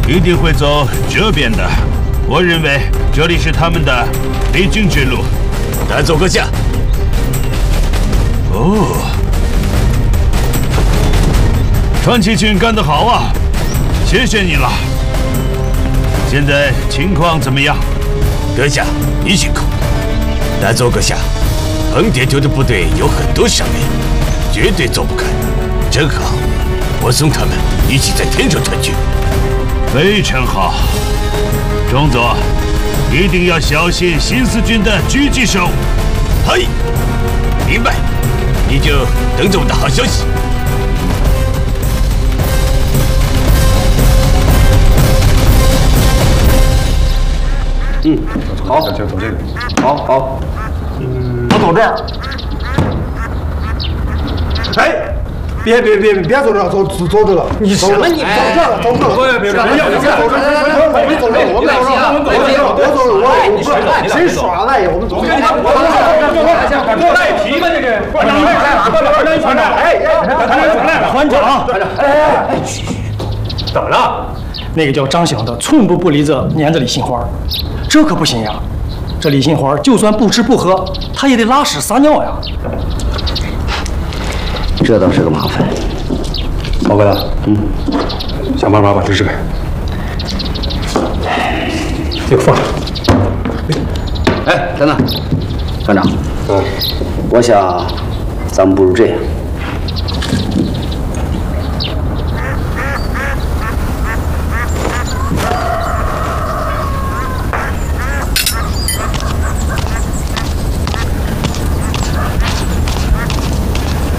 一定会走这边的。我认为这里是他们的必经之路。 带走阁下。 哦，传奇君干得好啊！谢谢你了。现在情况怎么样？ 阁下，你辛苦。带走阁下，横店丢的部队有很多伤员，绝对走不开。正好，我送他们一起在天上团聚。 非常好，中佐，一定要小心新四军的狙击手。 嘿，明白。你就等着我的好消息。 好，就走这个。好，我走这儿。哎，别走这儿，走这个。你什么？你走这儿，走这儿。别，我们走这，我们走。谁耍赖呀？我们走。赖皮吗？这个。团长，团长，哎，怎么了？那个叫张翔的，寸步不离这黏着李杏花，这可不行呀！这李杏花就算不吃不喝，他也得拉屎撒尿呀。 这倒是个麻烦。 报告的，想办法把这支开。这个放下。 哎，等等，团长，我想咱们不如这样。